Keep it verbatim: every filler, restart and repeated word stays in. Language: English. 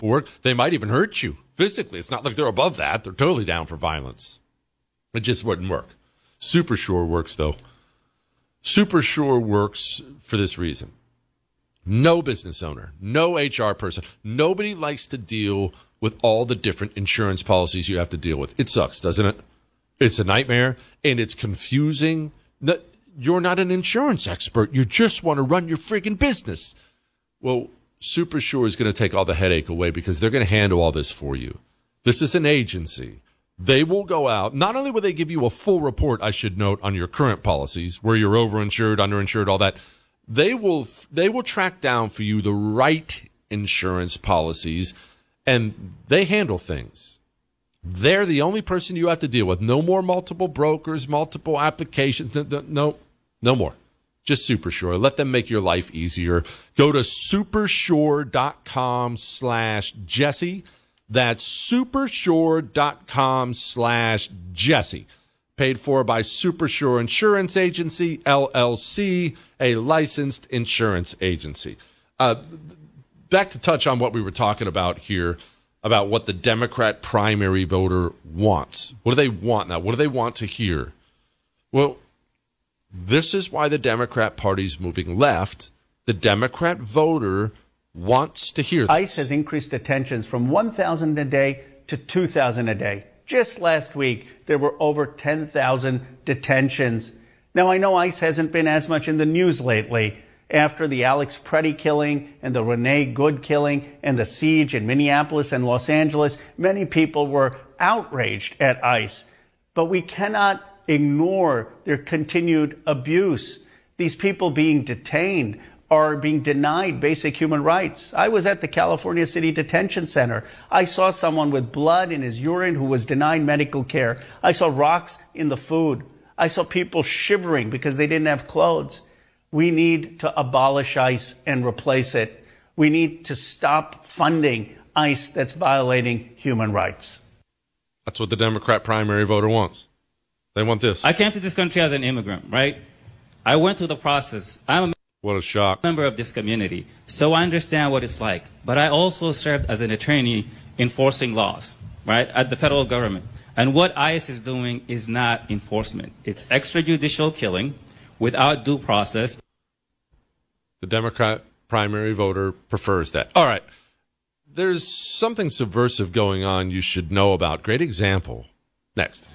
work. They might even hurt you physically. It's not like they're above that. They're totally down for violence. It just wouldn't work. Supersure works, though. Supersure works for this reason. No business owner, no H R person, nobody likes to deal with all the different insurance policies you have to deal with. It sucks, doesn't it? It's a nightmare, and it's confusing. You're not an insurance expert. You just want to run your friggin' business. Well, Supersure is going to take all the headache away because they're going to handle all this for you. This is an agency. They will go out. Not only will they give you a full report, I should note, on your current policies, where you're overinsured, underinsured, all that. They will they will track down for you the right insurance policies, and they handle things. They're the only person you have to deal with. No more multiple brokers, multiple applications. No, no, no more. Just Supersure. Let them make your life easier. Go to supersure.com slash Jesse. That's supersure.com slash Jesse. Paid for by Supersure Insurance Agency, L L C, a licensed insurance agency. Uh, back to touch on what we were talking about here, about what the Democrat primary voter wants. What do they want now? What do they want to hear? Well, this is why the Democrat Party's moving left. The Democrat voter wants to hear this. ICE has increased detentions from one thousand a day to two thousand a day. Just last week, there were over ten thousand detentions. Now, I know ICE hasn't been as much in the news lately. After the Alex Preddy killing and the Renee Good killing and the siege in Minneapolis and Los Angeles, many people were outraged at ICE. But we cannot ignore their continued abuse. These people being detained are being denied basic human rights. I was at the California City Detention Center. I saw someone with blood in his urine who was denied medical care. I saw rocks in the food. I saw people shivering because they didn't have clothes. We need to abolish ICE and replace it. We need to stop funding ICE that's violating human rights. That's what the Democrat primary voter wants. They want this. I came to this country as an immigrant, right? I went through the process. I'm a What a shock. member of this community, so I understand what it's like. But I also served as an attorney enforcing laws, right, at the federal government. And what ICE is doing is not enforcement. It's extrajudicial killing without due process. The Democrat primary voter prefers that. All right. There's something subversive going on you should know about. Great example. Next.